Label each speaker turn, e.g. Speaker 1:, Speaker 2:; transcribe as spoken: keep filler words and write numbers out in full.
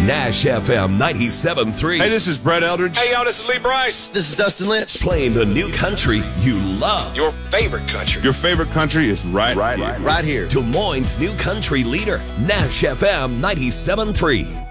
Speaker 1: Nash F M ninety-seven point three.
Speaker 2: Hey, this is Brett Eldridge.
Speaker 3: Hey, yo, this is Lee Bryce.
Speaker 4: This is Dustin Lynch.
Speaker 1: Playing the new country you love.
Speaker 3: Your favorite country.
Speaker 2: Your favorite country is right, right,
Speaker 4: right, right here.
Speaker 1: Des Moines' new country leader, Nash F M ninety-seven point three.